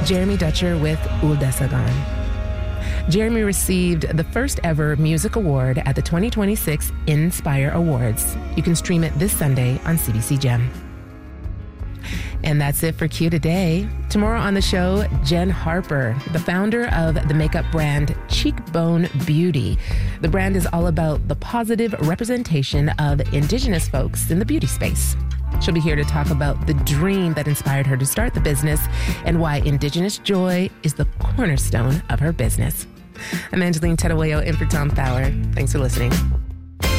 Jeremy Dutcher with Uldasagan. Jeremy received the first ever music award at the 2026 Inspire Awards. You can stream it this Sunday on CBC Gem. And that's it for Q Today. Tomorrow on the show, Jen Harper, the founder of the makeup brand Cheekbone Beauty. The brand is all about the positive representation of Indigenous folks in the beauty space. She'll be here to talk about the dream that inspired her to start the business and why Indigenous joy is the cornerstone of her business. I'm Angeline Tedaweo in for Tom Fowler. Thanks for listening.